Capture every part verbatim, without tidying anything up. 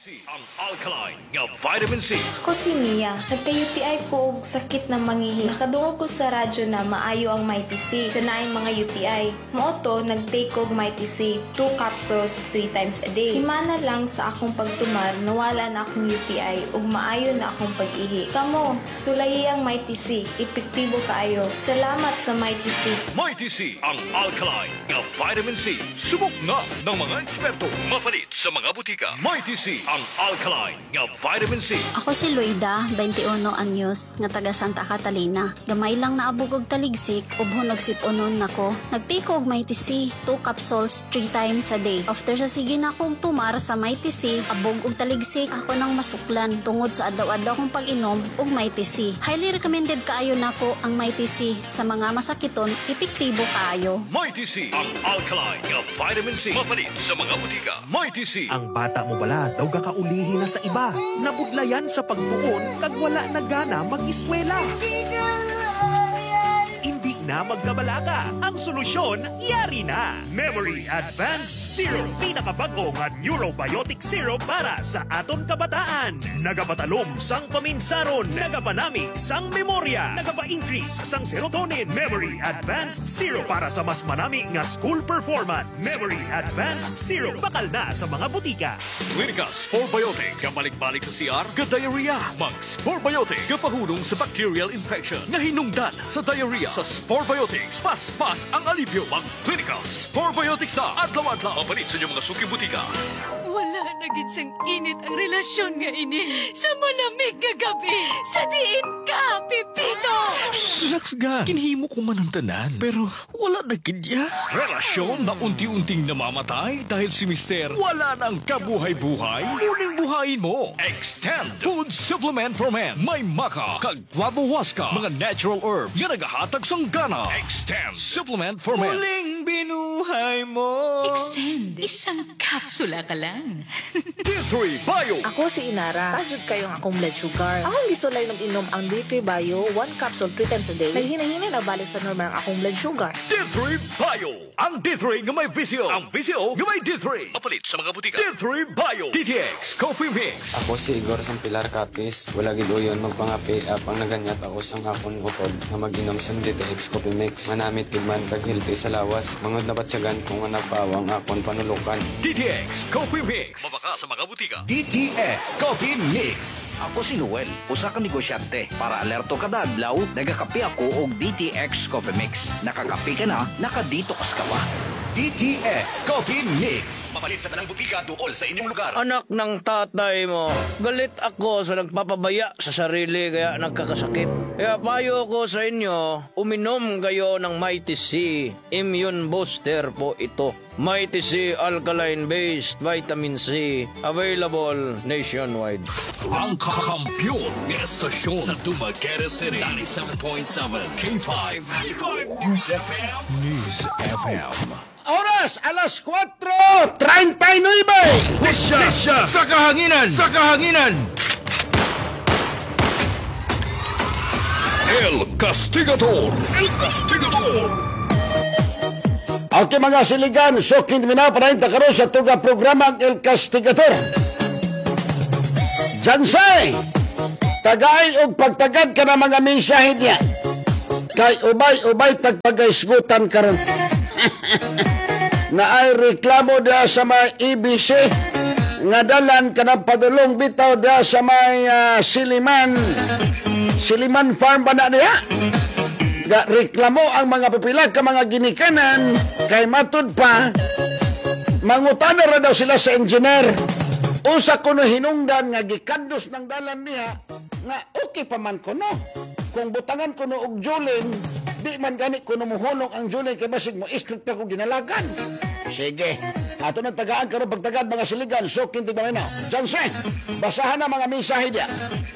C ang alkaline nga vitamin C. Ako si Mia. Nagka-U T I ko og sakit ng mangihi. Nakadungog ko sa radyo na maayo ang Mighty C sa naayong mga U T I. Mooto, nag-take og Mighty C, two capsules, three times a day. Simana lang sa akong pagtumar, nawala na akong U T I ug maayo na akong pag-ihi. Kamo, sulayi ang Mighty C. Epektibo kaayo. Salamat sa Mighty C. Mighty C ang alkaline nga vitamin C. Subok na ng mga eksperto. Mapalit sa mga butika. Mighty C ang alkaline nga vitamin C. Ako si Luida, twenty-one anyos, nga taga Santa Catalina. Gamay lang naabog og taligsik, ubho nagsip-unon nako. Nagtake og Mighty C, two capsules, three times a day. After sa sige na akong tumar sa Mighty C, abog og taligsik, ako nang masuklan tungod sa adlaw-adlaw kong pag-inom og Mighty C. Highly recommended kaayo nako ang Mighty C sa mga masakiton, epektibo kaayo. Mighty C ang alkaline nga vitamin C. Mapalit sa mga butika. Mighty C. Ang bata mo bala daw gakaulihi na sa iba. Nabudlayan sa pagtuon kag wala na gana mag-eskwela. Hindi na magkabalaga. Ang solusyon, yari na. Memory Advanced Syrup. Pinakabago nga neurobiotic syrup para sa aton kabataan. Nagapatalom sang paminsaron. Nagapanamig sang memorya. Nagapa-increase sang serotonin. Memory Advanced Syrup para sa mas manami nga school performance. Memory Advanced Syrup. Bakal na sa mga butika. Clinica Sporbiotic. Kabalik-balik sa C R, ka-diarrhea. Mag Sporbiotic. Kapahulong sa bacterial infection. Nga hinungdan sa diarrhea. Sa Sporbiotics, pas-pas ang alibyo. Mag Clinica Sporbiotics na adlaw-adlaw. Mapalit sa inyong mga suki butika. Wala na gid sang init ang relasyon nga ini sa malamig nga gabi. Sa diin ka, Pipito! Relax ga. Kinhimo ko man ang tanan. Pero wala na kidya. Relasyon na unti-unting namamatay dahil si Mister wala nang kabuhay-buhay. Muling buhayin mo. Extend Food Supplement for Men. May maka, kag wabuwaska, mga natural herbs nga nagahatag sang gana. Extend Supplement for Men. Muling binuhay mo. Extend. Isang kapsula ka lang. D three Bio. Ako si Inara. Tajud kayong akong blood sugar. Akong gisulay ng inom ang D three Bio, one capsule three times a day. Naghinahina na balik sa normal ang akong blood sugar. D three Bio. Ang D three nga may visio. Ang visio nga may D three. Mapalit sa mga butika. D three Bio. D T X Coffee Mix. Ako si Igor Sampilar Capis. Wala gid uyon magpangapi apang naganyat ako sang akon utod nga mag-inom sa D T X Coffee Mix. Manamit gid man kag healthy sa lawas. Mangod na batyagan kung nga napawang akon panulukan. D T X Coffee Mix. Mabaka sa mga butika. D T X Coffee Mix. Ako si Noel, usa ka negosyante. Para alerto kada adlaw, nagakapi ako og D T X Coffee Mix. Nakakapi ka na, nakadetox ka pa. D T X Coffee Mix. Mapalit sa tanang butika tukol sa inyong lugar. Anak ng tatay mo, galit ako sa nagpapabaya sa sarili kaya nagkakasakit. Kaya payo ko sa inyo, uminom kayo ng Mighty C. Immune Booster po ito. Mighty C Alkaline-based Vitamin C. Available nationwide. Ang kakampyon ng estasyon sa Dumaguete City. ninety-seven point seven K five. K five News F M. News F M. Oras, alas kwatro treinta y nueve. Tisya! Sa kahanginan! Sa kahanginan! El Castigador. El Castigador. Okay mga siligan, so kinmina pa rin karon sa tuga programa El Castigador. Jansay, tagay og pagtagad ka na mga mensahe niya. Kay ubay-ubay tagpagaisgutan karon. Na ay reklamo dia sa may E B C nga dalan ka ng padulong bitaw dia sa may uh, Siliman Siliman Farm ba na niya? Ga reklamo ang mga pipilag ka mga ginikanan kay matud pa mangutana ra daw sila sa engineer usa kuno hinungdan nga gikandos ng dalan niya nga okay pa man kuno kung butangan kuno og julin di man gani kuno muhulong ang julin kay basig mo iskrit pa ko ginalagan. Sige, ato nang tagaan karon pagtagad mga siligan so kinti ba na Johnson basahan na mga mensahe dia.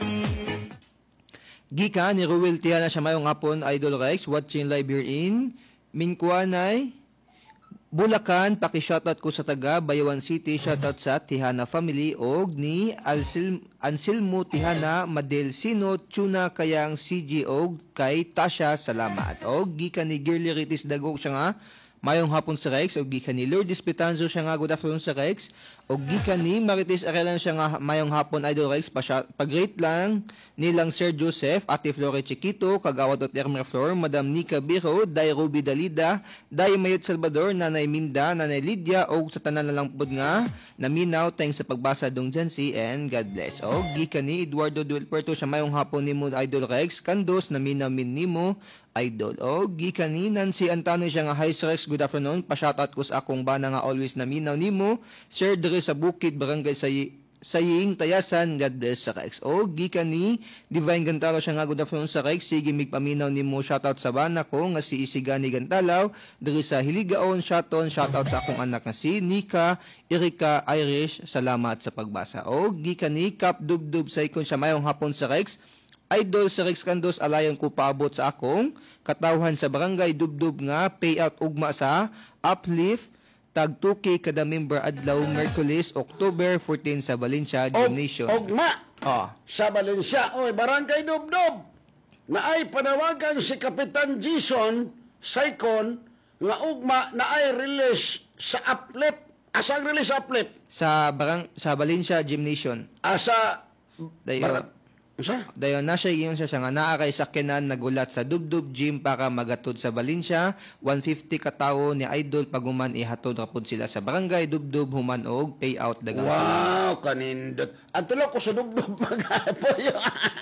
Gika ni Ruel Tiana siya mayong hapon, Idol Rex, watching live here in Minkuanay, Bulacan. Paki-shoutout ko sa taga Bayawan City, shoutout sa Tihana family og ni Alsil, Anselmo Tihana, Madelsino, Tuna Kayang C G og kay Tasha, salamat. Og gika ni Girly Ritis Dagog siya nga, mayong hapon sa Rex, o gikan ni Lourdes Pitanzo siya nga, good afternoon sa Rex, o gikan ni Marites Arelan siya nga, mayong hapon, Idol Rex, pag-rate lang nilang Sir Joseph, Ate Flore Chiquito, Kagawad at Ermer Flor, Madam Nika Biro, Day Ruby Dalida, Day Mayot Salvador, Nanay Minda, Nanay Lydia, o sa tanan na lang pod nga, naminaw, thanks sa pagbasa dong Jancy, and God bless. O gikan ni Eduardo Duelperto siya, mayong hapon ni mo, Idol Rex, Kandos, naminaw min nimo, Idol. O gikan ni Nancy Antano siya nga, hi Sir Rex, good afternoon, pa-shoutout ko sa akong bana nga always naminaw nimo, Sir Dre sa Bukid, Barangay Say Saying Tayasan, God bless sa Rex. O gikan ni Divine Gantalaw siya nga, good afternoon sa Rex, sige migpaminaw nimo, shoutout sa bana ko nga si Isigani Gantalaw, Dre sa Hiligaon, shoutout, shoutout sa akong anak nga si Nika Erika Irish, salamat sa pagbasa. O gikan ni Kap Dubdub sa ikon siya, mayong hapon sa Rex, Idol sa Rex Kandos, alayon ko paabot sa akong katawhan sa barangay Dubdub nga payout ugma sa uplift tag two K kada member adlaw Merkulis October fourteen sa Valencia Gymnasium. Og, ogma oh. sa Valencia, oy, barangay Dubdub na ay panawagan si Kapitan Jason Saicon nga ugma na ay release sa uplift. Asang release sa uplift? Sa barang sa Valencia Gymnasium. Asa dayon Bar- Usa? Dayon na siya giyon siya nga naa kay sakyanan nagulat sa Dubdub Gym para magatod sa Valencia. one fifty ka tawo ni Idol paguman ihatod ra pud sila sa barangay Dubdub human og payout dagang sila. Wow, kanindot. At tulo ko sa Dubdub magapoy.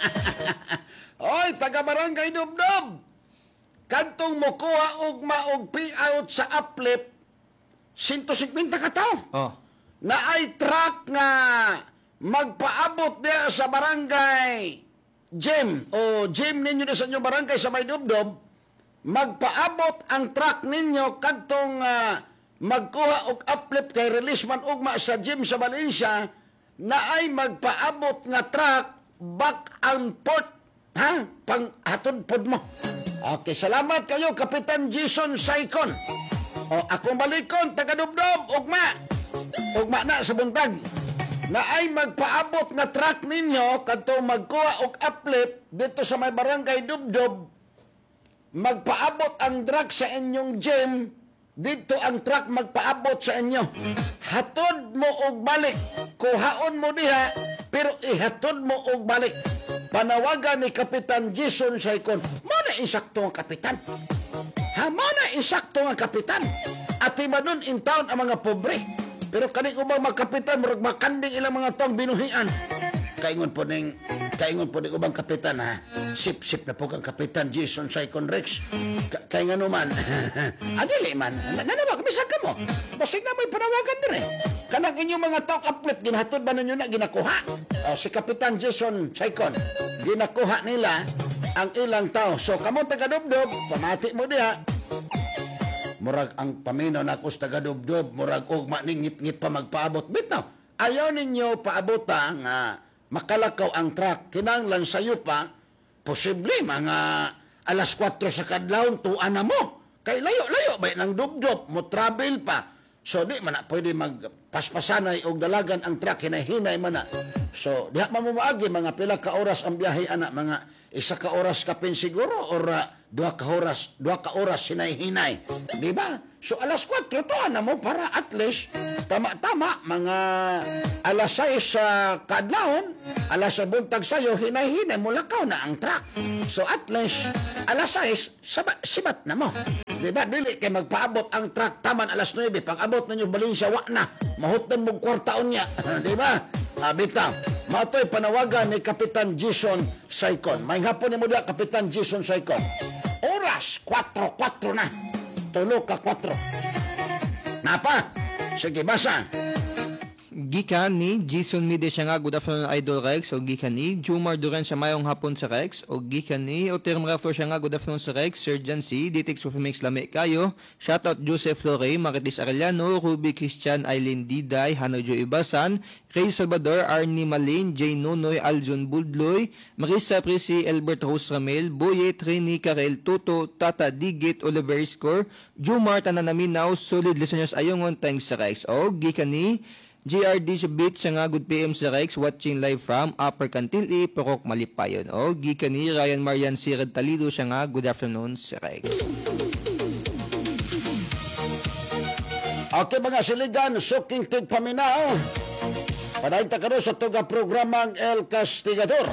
Oy, taga barangay Dubdub. Kantong mo kuha og maog payout sa uplift one hundred fifty ka tawo. Oh. Na ay truck nga magpaabot diya sa barangay gym o gym ninyo na sa inyo barangay sa may Dubdub, magpaabot ang truck ninyo kadtong uh, magkuha og uplift kay release man ugma sa gym sa Valencia na ay magpaabot nga truck back and forth, ha? Pang hatod pod mo. Okay, salamat kayo Kapitan Jason Saicon. O akong balikon taga Dubdub, ugma. Ugma na sa buntag. Na ay magpaabot nga truck ninyo kadto magkuha og uplift dito sa may barangay Dubdub, magpaabot ang truck sa inyong gym, dito ang truck magpaabot sa inyo. Hatod mo og balik, kuhaon mo diha pero ihatod mo og balik. Panawagan ni Kapitan Jason Saicon, mo na insakto ang kapitan. Ha, mo na insakto ang kapitan. At iba nun in town ang mga pobre. Pero kaning ubang magkapitan, murag makanding ilang mga tong binuhian. Kaingon po ning, kaingon po ning ubang kapitan, ha? Sip-sip na po kang Kapitan Jason Saicon Rex. Ka kay nga naman, adili man, nanawag, misag ka mo. Basig na may panawagan din eh. Kanang inyong mga tong uplift, ginahatod ba ninyo na ginakuha? O, si Kapitan Jason Saicon, ginakuha nila ang ilang tao. So, kamo taga-Dubdub, pamati mo diha. Murag ang paminaw na ako sa taga-Dubdub, murag og maningit-ngit pa magpaabot. Bitaw, ayaw ninyo paabota nga makalakaw ang truck. Kinanglan sayo pa, posible mga alas kwatro sa kadlawon, tuan na mo. Kay layo-layo ba ng Dubdub, mo travel pa. So di man na pwede magpaspasanay og dalagan ang truck, hinay-hinay man na. So diha man mo maagi, mga pila ka oras ang biyahe ana, mga isa ka oras ka pin siguro or uh, dua ka oras, dua ka oras hinay-hinay. Di ba? So alas kwatro to na mo para at least tama-tama mga alas sais sa kadlawon, alas sa buntag sayo hinay-hinay mo lakaw na ang truck. So at least alas sais sabat sibat na mo. Di ba? Dili kay magpaabot ang truck taman alas nuebe, pag abot ninyo Valencia wa na, mahutan mo kwartaon niya. Di ba? Abita, matoy panawagan ni Kapitan Jason Saicon. May hapon ni mo diya, Kapitan Jason Saicon. Oras, kwatro, kwatro na. Tulo ka kwatro. Napa? Sige, basa. Gikan ni Jason Mide siya nga, good afternoon Idol Rex. O gikan ni Jumar Duran siya mayong hapon sa Rex. O gikan ni Oter Maraflor siya nga, good afternoon sa Rex. Sir John C. Ditix of Mix Lame kayo. Shoutout Joseph Flore, Maritis Arellano, Ruby Christian, Aileen Diday, Hanojo Ibasan, Ray Salvador, Arnie Malin, Jay Nonoy, Aljon Buldloy, Marisa Presi, Albert Rose Ramel, Boye, Trini, Karel, Toto, Tata, Digit, Oliver Score, Jumar, Tananaminaw, solid listeners ayongon, thanks sa Rex. O gikan ni G R D Beat sa nga, good P M sa Rex, watching live from Upper Cantili, Purok Malipayon. O gikan ni Ryan Marian Sirad Talido siya nga, good afternoon sa Rex. Okay mga siligan, suking tigpaminaw. Panahin ta karon sa tuga programang El Castigador.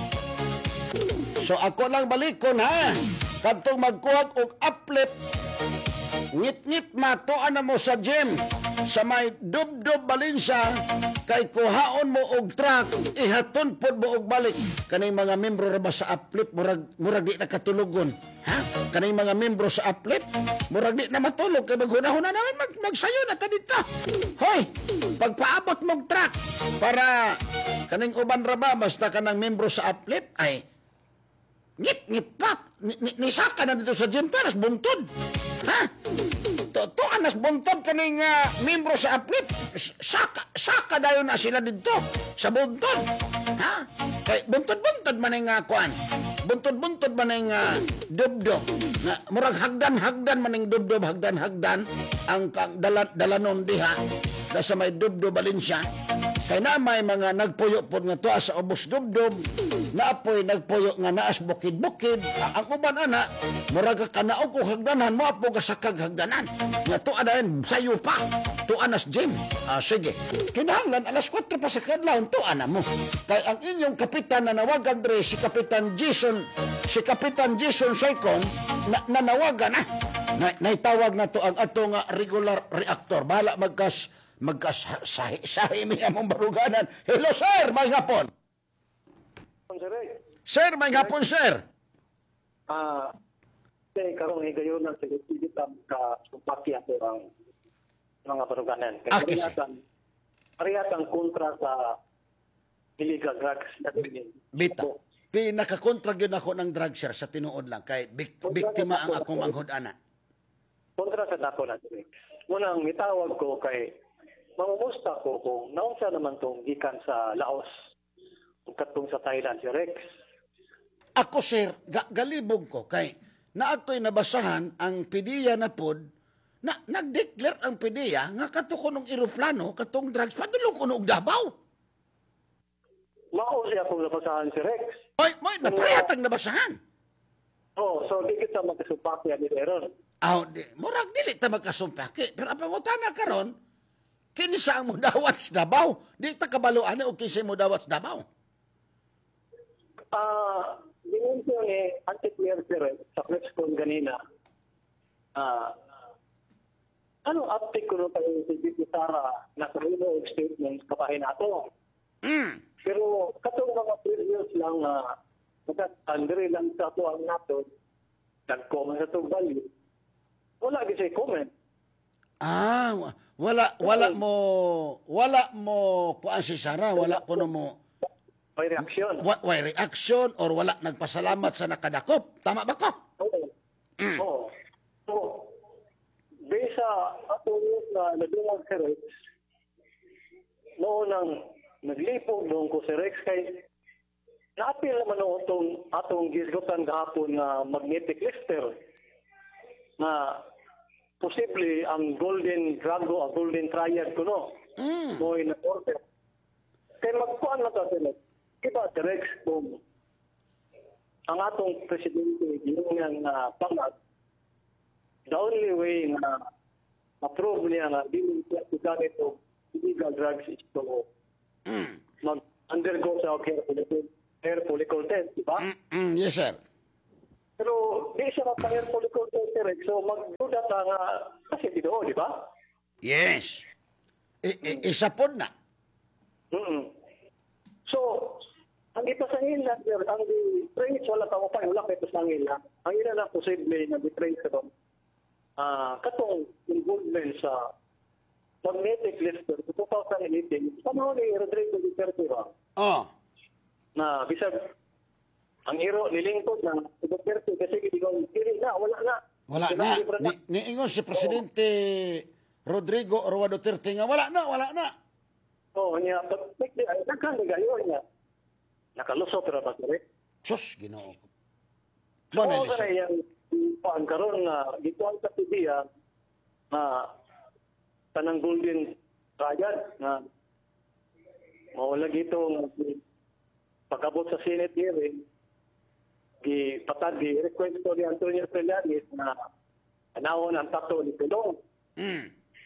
So ako lang balikon ha. Kadtong magkuhag og uplift. Ngit-ngit matuan na mo sa gym. Sa may dub-dub balinsa, kay kuhaon mo og truck, ihaton pod mo og balik. Kanay mga membro ra ba sa uplift, murag, murag di nakatulugon. Ha? Kanay mga membro sa uplift, murag di na matulog, kay maghunahuna namin mag, magsayo na ta dito. Hoy, pagpaabot mo og truck, para kaning uban ra ba, basta kanang membro sa uplift, ay, ngit-ngit pat, nisaka na dito sa gym, taras buntod. Ha? To anas buntod kaning uh, membro sa uplift, saka saka dayon na sila dito sa buntod. Ha? Kay buntod-buntod man ning uh, kuan. Buntod-buntod man ning uh, dubdob. Na murag hagdan-hagdan man ning dubdob, hagdan-hagdan ang dalan dalanon diha da sa may dubdob Valencia. Kay na may mga nagpuyo pod nga tuwa sa ubos dubdob, naapoy nagpuyo nga naas bukid-bukid. Ang uban ana, murag kanaog ko hagdanan mo apo gasakag hagdanan. Nga tuwa dayon sayo pa. Tuwa nas gym. Ah, sige. Kinahanglan alas kwatro pa sa kadlawon tuwa na mo. Kay ang inyong kapitan na nawagan dre si Kapitan Jason, si Kapitan Jason Saicon na nanawagan na. na naitawag na to ang ato nga regular reactor. Bahala magkas magkasahi-sahi mi among baruganan. Hello, sir! May hapon! Sir, may hapon, sir! Ah, kaya karong higayon ng sigit-sigit ang ka-sumpaki ato ang mga baruganan. Kaya okay, parehatan, parehatan kontra sa illegal drugs. Bita, pinakakontra yun ako ng drug, sir, sa tinuod lang. Kay bik biktima ang akong manghod-ana. Kontra sa dako na drugs. Munang itawag ko kay mamumusta ko kung naunsa naman tong gikan sa Laos o katong sa Thailand si Rex. Ako, sir, ga galibog ko kay na ako'y nabasahan ang pidiya na pod na nag-declare ang pidiya nga kato ko nung eroplano katong drugs padulong ko nung Davao. Mao siya kung nabasahan si Rex. Oy, moy, napriyatang nabasahan. Oh, so di kita magkasumpaki ani Aaron. Aw, di, murag dili ta magkasumpaki. Pero ang pangutana karon, kinsa ang mudawat sa Davao? Di ta kabaluan o kinsa mudawat sa Davao? Ah, uh, dinunsyo ni Anti-Clear Perez sa press con ganina. Ah, uh, ano update ko no tayo si Bibi Sara na karino statement kapahin nato? Mm. Pero katong mga previous lang na uh, Andre lang sa ato ang nato nag-comment sa itong value. Wala gisay comment. Ah, wala wala mo wala mo kuan si Sara, wala kuno mo may reaksyon. Wa, way reaksyon or wala nagpasalamat sa nakadakop. Tama ba ko? Oo. Mm. Oo. So, based sa ato na nadungag si Rex, noon ang naglipog doon ko si Rex kay naapil naman noon itong atong gisgutan gahapon na magnetic lister na posible ang golden drago, ang golden triad ko no. Mm. Mo'y na-order. Kaya magpuan na ito sila. Diba, si Rex, kung ang atong presidente, ginungan na pangag, the only way na approve niya na hindi siya gamit o illegal drugs is to mm. mag-undergo sa care follicle, hair follicle test, diba? Mm, mm, yes, sir. Pero di siya mapa-hair follicle test, si Rex, so magduda ka nga kasi dito, di ba? Yes. I, I, isa po na. Mm-mm. So, ang ipasangil na, sir, ang di-trace, wala ka mo pa, wala ka ipasangil na. Ang ina na posible na di-trace ka doon. Uh, katong involvement sa magnetic lister, two thousand eighteen, panahon ni Rodrigo Duterte ba? Oh. Na, bisag, ang hero nilingkod na si Duterte kasi hindi ko, hindi na, wala na. Wala na. Ni, niingon si Presidente Rodrigo Orwa Duterte nga, wala na, wala na. Oo, niya, but nagkaligayon niya. Nakalusot ra ba sir? Sus, ginoo ko. Oo, ka na yung paan karon na dito ang katibiya na tanang golden triad na mawala dito pagkabot sa Senate hearing di patag di request ko ni Antonio Trillanes na anawon ang tato ni Tulong. Mm.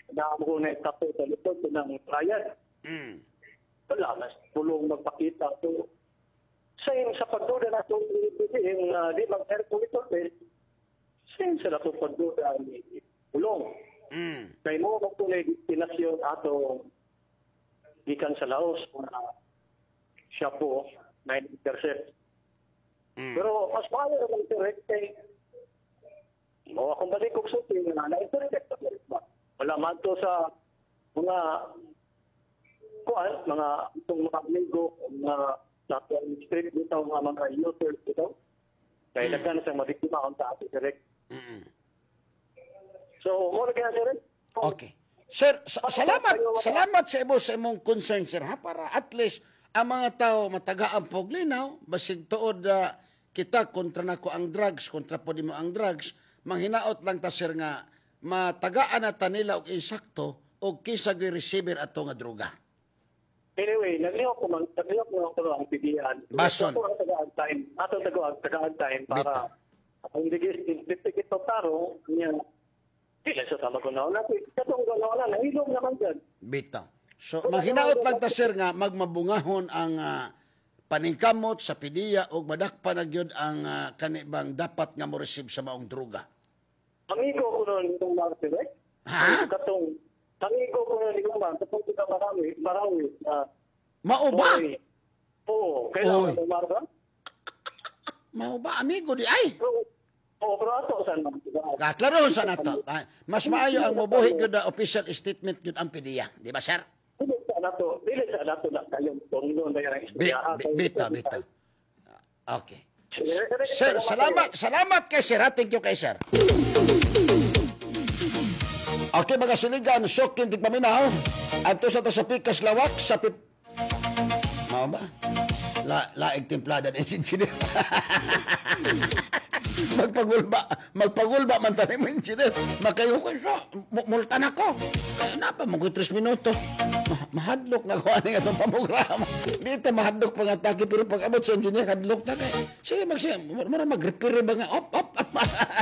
na mo na itapo sa likod ng triad. Mm. Wala, mas pulong magpakita. So, same sa pagduda na itong yung uh, di mag-air monitor test, same sa itong pagduda ni pulong. Mm. Kaya mo magtunay destinasyon ato gikan sa Laos na siya po na intercept. Mm. Pero mas maayo naman direct kay o akong balik kong suti na na-intercept ba? Wala man to sa mga kuan, mga itong mga amigo, mga sa street dito, mga mga users dito. Kaya mm. nagkano sa mabiktima kung sa ato direct. Mm. So, mo na kaya direct? Okay. Sir, sa- salamat. Salamat sa imo sa imong concern, sir, ha? Para at least ang mga tao matagaan pog linaw, basig tuod uh, kita kontra nako ang drugs, kontra po mo ang drugs, manghinaot lang ta, sir, nga matagaan na ta nila og insakto o kisa gi-receiver ato nga droga. Anyway, naglihok ko man, naglihok ko lang ko ang pidihan. Bason. Ito ang tagaan time. Ato tagaan, tagaan time para ang digis, intikit to taro, niya, Dili sa tama ko na wala. Katong gano'n na, nahilong naman dyan. Bitaw. So, maghinaot lang ta, sir, nga magmabungahon ang uh, paningkamot sa pidiya o madakpa na gyud ang uh, kanibang dapat nga mo receive sa maong droga. Amigo ko nun itong Martirek. Ha? Katong, amigo ko nun itong Martirek. Katong kita marami, marami. Uh, Mao ba? Oo, kailangan itong Martirek. Mao ba, amigo di ay? Oo, pero ato saan man. Kaklaro sa nato. Ah, Mas maayo ang mabuhi gyud na official statement gyud ang pidiya, di ba, sir? Dili sa nato, dili sa nato na kayong tungno na yung Bi- istorya. bi- Bita, bita. Okay. Sir, salamat, salamat kay sir. ha? Thank you kay sir. Okay, mga siligan, shokin tigpaminaw. Adto sa ta sa pikas lawak sa pip... Mao ba? La, laig timplada din sinsidir. magpagulba, magpagulba man tayo mo incident. Makayukay siya, M- multa na ko. Kaya na pa, mag tres minuto. Ma- mahadlok na ko ano itong pamograma. Dito, mahadlok pang atake, pero pag abot sa engineer, hadlok na kayo. Sige, magsiya, mara mag-repair ba nga? Op, op, op.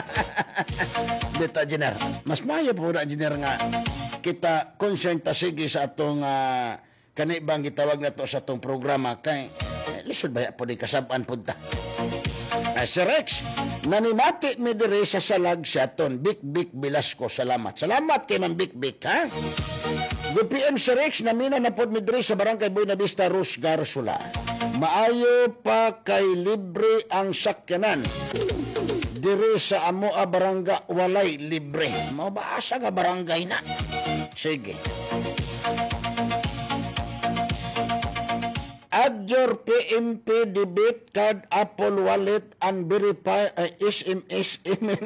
Dito, engineer. Mas mayo po na, engineer, nga kita concern ta sige sa atong uh, kanibang gitawag na to sa atong programa kay eh, lisod ba po di kasabaan po ta. Uh, Sir Rex, nanimati mi diri sa salag sa aton Bik Bik Velasco. Salamat. Salamat kay Ma'am Bik Bik, ha? Good P M, Sir Rex, namina na po mi diri sa Barangay Buena Vista, Rus, Garsula. Maayo pa kay libre ang sakyanan. Diri sa Amoa Barangay walay libre. Mao ba asa nga barangay na? Sige. Add your P M P debit card, Apple Wallet, and verify uh, S M S email.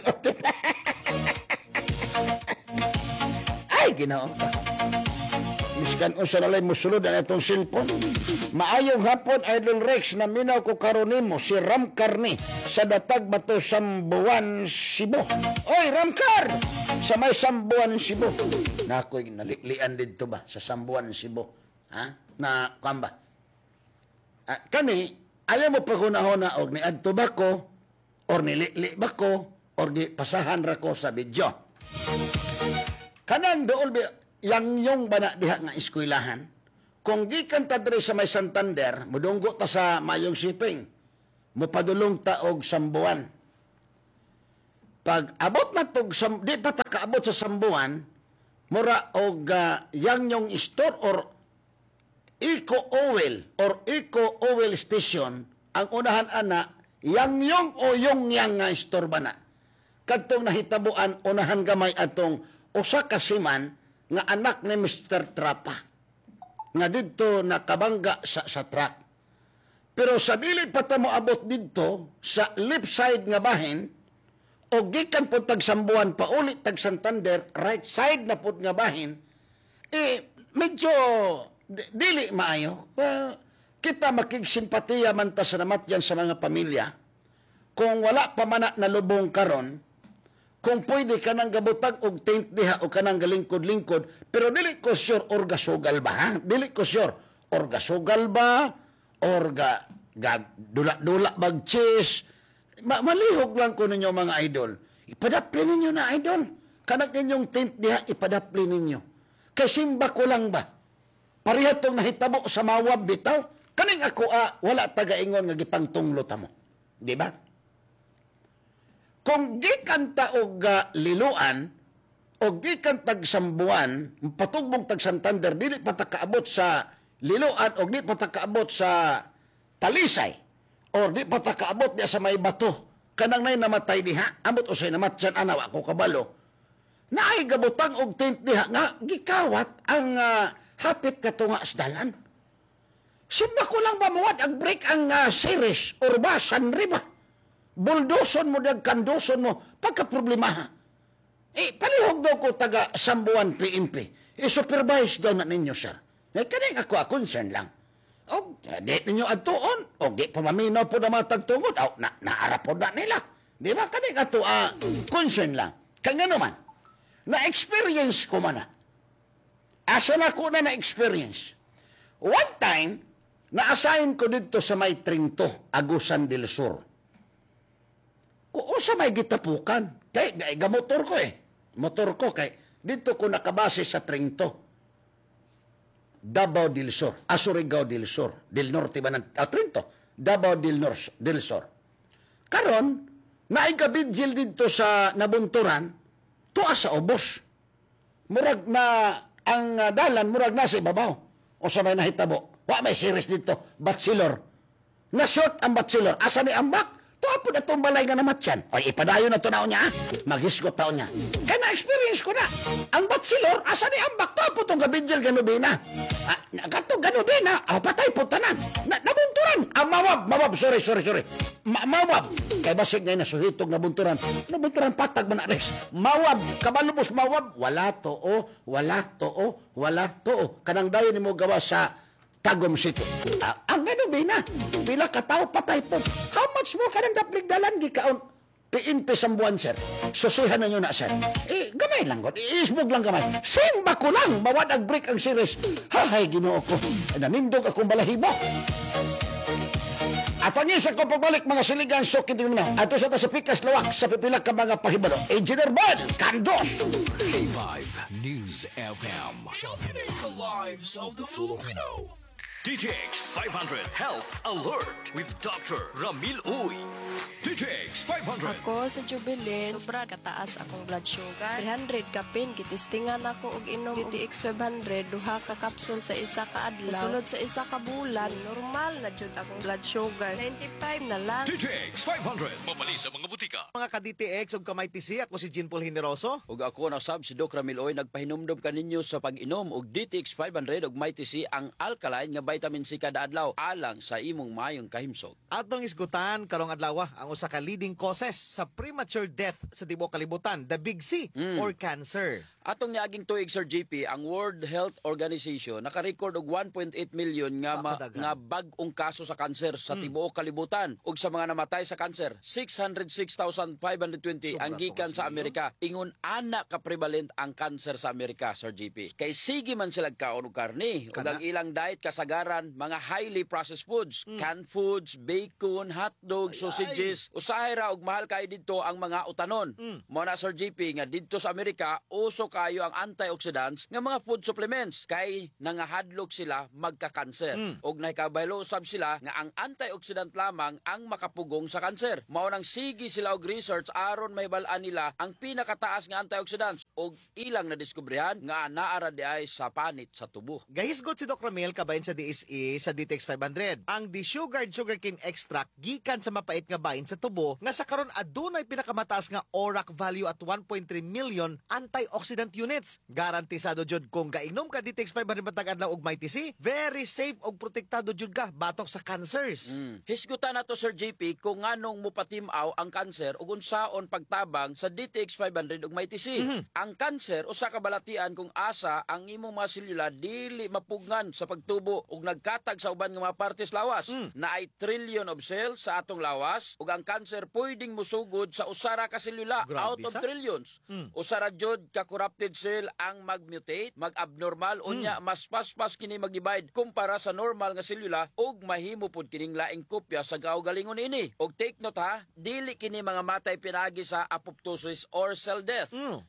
Ay, ginoo ka. Miskan unsa na lay musulod ang itong cellphone. Maayong hapon, Idol Rex, na minaw ko karonimo si Ram Carni sa Datag Bato, Sambuan, Cebu. Oy, Ramcar! Sa may Sambuan, Cebu. Na ako'y naliklian dito ba sa Sambuan, Cebu? Ha? Na, kamba? Ah, kani, ayaw mo pa kunahon og ni adto ba ko, or nilikli ba ko, or di pasahan ra ko sa video. Kanang dool yang yung bana diha nga eskwelahan, kung gikan ta diri sa may Santander, mudunggo ta sa Mayong Siping, mupadulong ta og Sambuan. Pag abot na tog sam, di pa ta kaabot sa Sambuan, mura og uh, yang yung store or Eco Oil or Eco Oil Station ang unahan ana yang yung o yung yang nga store ba na. Kadtong nahitabuan unahan gamay atong usa ka siman nga anak ni Mister Trapa nga didto nakabangga sa sa truck. Pero sa dili pa ta mo abot didto sa left side nga bahin o gikan pud tag Sambuan pauli tag Santander right side na pud nga bahin eh medyo dili maayo. Uh, kita makigsimpatiya man ta sa namatyan sa mga pamilya. Kung wala pa man na lubong karon, kung pwede ka nang gabutag og tent diha o kanang galingkod-lingkod, pero dili ko sure or gasugal ba, ha? Dili ko sure or gasugal ba or ga, ga dula-dula bag cheese. Ma malihog lang ko ninyo mga idol. Ipadapli ninyo na idol. Kanang inyong tent diha ipadapli ninyo. Kasimba ko lang ba? Pareha tong nahitabo sa mawab bitaw. Kaning ako ah, wala taga-ingon nga gipangtunglo ta mo. Di ba? Kung gikan ta og uh, liluan, o gikan tag sambuan, patugbong tag Santander, dili pa ta kaabot sa liluan, o di pa ta kaabot sa Talisay, o di pa ta kaabot diya sa may bato, kanang nay namatay diha, amot usay namatyan, anaw ako kabalo, naay gabutang og tent diha, nga gikawat ang uh, hapit katunga sa dalan. Simba ko lang mamuwad, ang break ang uh, series, urba, sanriba. Buldoson mo, dagkandoson mo, pagka-problemaha. Eh, palihog daw ko taga Sambuan P M P. I-supervise daw na ninyo, sir. Eh, kaning ako, a concern lang. O, di ninyo atuon. O, di pamaminaw po na matagtungod. O, na, naarapod na nila. Di ba? Kaning ato, a concern lang. Kaya nga naman, na-experience ko man na. Asa na ko na na-experience. One time, na-assign ko dito sa may Trinto, Agusan del Sur. Kung sa may gitapukan, kay gamotor ko eh. Motor ko kay dito ko nakabase sa Trinto. Davao del Sur, Surigao del Sur, del Norte ba ng ah, Trinto, Davao del Norte del Sur. Karon naigabidjil dito sa nabunturan, tuwa sa ubos. Murag na ang uh, dalan murag na sa ibabaw o sa may nahitabo. Wa may series dito, Bachelor. Na short ang Bachelor. Asa ni ambak? Tuwa po na itong balay nga namat yan. O, ipadayo na ito na niya, ha? Maghisgot taon niya. Kaya na-experience ko na. Ang Bachelor, asa ni ambak? Tuwa po itong gabidjil ganubina. Ah, gato ganubina, ah, patay po tanan. Na, nabunturan. Ah, mawab, mawab, sorry, sorry, sorry. Ma mawab. Kaya basig ngayon nasuhitog nabunturan. Nabunturan patag mo na, Rex. Mawab, kabalubos mawab. Wala to, o, wala to, o, wala to, o. Kanang dayo ni mo gawa sa Tagum City. Ah, ang ganubina, pila katao patay po. How much more ka nang dapligdalan gikaon? P N P Sambuan, sir. Susihan na nyo na, sir. Eh, gamay lang, God. Iisbog lang gamay. Simba ko lang, mawad ang break ang series. Hahay, ginoo ko. Nanindog akong balahibo. At ang isa ko pabalik, mga siligan, so hindi mo na. Ato sa ta sa Pikas Lawak, sa pipila ka mga pahibalo. Engineer Bal, Kandos! K five News F M. Championing the lives of the Filipino. D T X five hundred Health Alert with Doctor Ramil Uy. D T X five hundred. Ako sa Jubilee, sobra kataas akong blood sugar. three hundred kapin, kitistingan ako og inom D T X five hundred, duha ka kapsul sa isa ka adlaw. Kasulod sa isa ka bulan, normal na jud akong blood sugar. ninety-five na lang. D T X five hundred. Mabali sa mga butika. Mga ka-D T X ug kamay T C, ako si Jean Paul Generoso. Ug ako na sab si Doc Ramil Oy, nagpahinumdum kaninyo sa pag-inom og D T X five hundred ug may T C ang alkaline nga vitamin C kada adlaw alang sa imong mayong kahimsog. Atong isgutan karong adlaw ang usa ka leading causes sa premature death sa tibuok kalibutan, the big C mm. or cancer. Atong niaging tuig, Sir J P, ang World Health Organization naka-record og one point eight million nga ma, nga bag-ong kaso sa kanser sa mm. tibuok kalibutan ug sa mga namatay sa kanser six hundred six thousand five hundred twenty ang gikan sa Amerika. Ingon ana ka prevalent ang kanser sa Amerika, Sir J P. Kay sige man sila kaon og karne ug ang ilang diet kasagaran mga highly processed foods, mm. canned foods, bacon, hotdog, sausages. Usahay ra og mahal kay didto ang mga utanon. Mm. Mo na, Sir J P, nga didto sa Amerika uso kayo ang antioxidants nga mga food supplements kay nangahadlok sila magka-kanser. Mm. Og nahikabaylo usab sila nga ang antioxidant lamang ang makapugong sa kanser. Mao nang sige sila og research aron mahibal-an nila ang pinakataas nga antioxidants og ilang nadiskubrihan nga naara di ay sa panit sa tubo. Gahisgot si Doc Ramil kabahin sa D S E sa D T X five hundred. Ang desugared sugarcane extract gikan sa mapait nga bahin sa tubo nga sa karon adunay pinakamataas nga O R A C value at one point three million antioxidant units. Garantisado jud kung gainom ka D T X five hundred matag adlaw og may T C, very safe og protektado jud ka batok sa cancers. Mm. Hisgutan nato, Sir J P, kung nganong mupatimaw ang kanser ug unsaon pagtabang sa D T X five hundred ug may T C. Mm-hmm. Ang kanser usa ka balatian kung asa ang imong mga selula dili mapugnan sa pagtubo ug nagkatag sa uban nga mga partes lawas. Mm. Naay trillion of cells sa atong lawas ug ang kanser pwedeng musugod sa usara ka selula. Grabe, out of sa? Trillions. Mm. Usara jud ka corrupted cell ang mag-mutate, mag-abnormal unya mm. mas paspas kini mag-divide kumpara sa normal nga selula ug mahimo pud kining laing kopya sa kaugalingon ini. Og take note ha, dili kini mga matay pinagi sa apoptosis or cell death. Mm. Swerte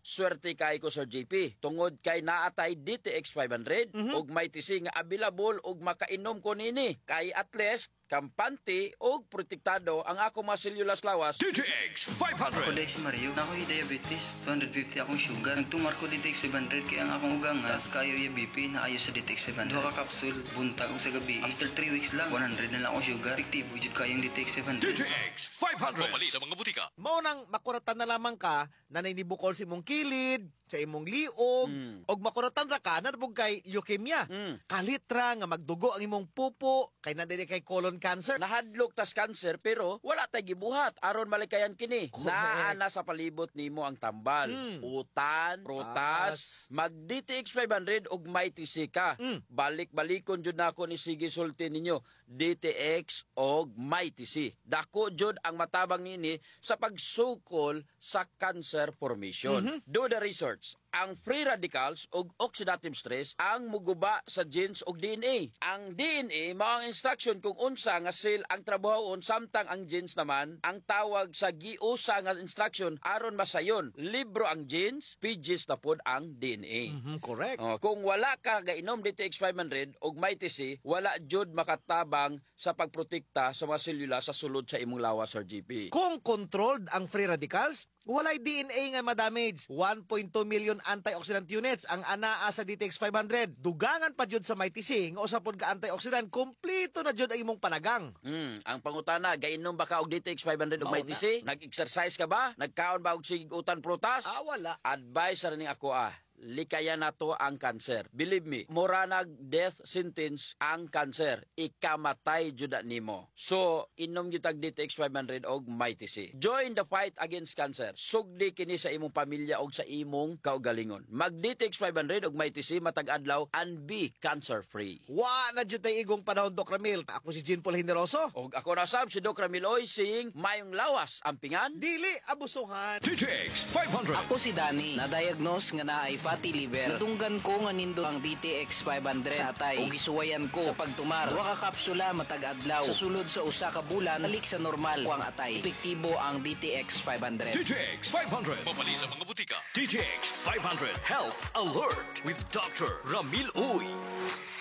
Swerte kay ko Sir J P. Tungod kay naatay D T X five hundred Mhm. ug may T C nga available ug makainom ko nini. Kay at least kampante ug protektado ang ako mga sellulas lawas. D T X five hundred. Ako dahil si Mario, na ako'y diabetes, two hundred fifty akong sugar. Nagtumar ko D T X five hundred kaya ang akong ugangas, kayo yung B P na ayos sa D T X five hundred. Duha ka kapsul, buntag o sa gabi. After three weeks lang, one hundred na lang akong sugar. Efektibo jud kayong D T X five hundred. D T X five hundred. Pumali sa mga butika. Mao nang makuratan na lamang ka na nainibukol si imong kilid, sa imong liog, og makuratan ra ka na nabog kay leukemia. Kalitra nga magdugo ang imong pupo, kay nadili kay colon cancer. Nahadlok tas cancer pero wala tay gibuhat aron malikayan kini. Naana sa palibot nimo ang tambal, utan, prutas, mag D T X five hundred ug may T C ka. Balik-balikon jud nako ni sige sulti ninyo D T X og may T C. Dako jud ang matabang nini sa pagsukol sa cancer formation. Do the research. Ang free radicals ug oxidative stress ang muguba sa genes ug D N A. Ang D N A mao ang instruction kung unsa nga cell ang trabahoon samtang ang genes naman ang tawag sa giusa nga instruction aron masayon. Libro ang genes, pages na pod ang D N A. Mhm, correct. Oh, kung wala ka gainom D T X five hundred ug may T C, wala jud makatabang sa pagprotekta sa mga selula sa sulod sa imong lawas Sir G P. Kung controlled ang free radicals, walay D N A nga ma-damage. one point two million antioxidant units ang anaa sa D T X five hundred. Dugangan pa jud sa may T C nga usa pod ka antioxidant, kompleto na jud ang imong panagang. Hmm, ang pangutana, gainom ba ka og D T X five hundred ug may T C? Nag-exercise ka ba? Nagkaon ba og sigig-utan prutas? Ah, wala. Advice ra ning ako ah. Likayan na to ang cancer. Believe me, mura nag death sentence ang cancer. Ikamatay jud nimo. So, inom gyud tag D T X five hundred og may T C. Join the fight against cancer. Sugdi kini sa imong pamilya og sa imong kaugalingon. Mag D T X five hundred og may T C matag adlaw and be cancer free. Wa na jud tay igong panahon, Doc Ramil. Ako si Jean Paul Generoso. Og ako na sab si Doc Ramil Oy sing mayong lawas ampingan. Dili abusuhan. D T X five hundred. Ako si Danny, na-diagnose nga naay fatty liver. Natunggan ko nga nindo ang D T X five hundred sa atay. O gisuwayan ko sa pagtumar. Duha ka kapsula matag adlaw. Sa sulod sa usa ka bulan, balik sa normal. Kuang atay. Epektibo ang D T X five hundred. D T X five hundred. Pumali sa mga butika. D T X five hundred. Health Alert with Doctor Ramil Uy.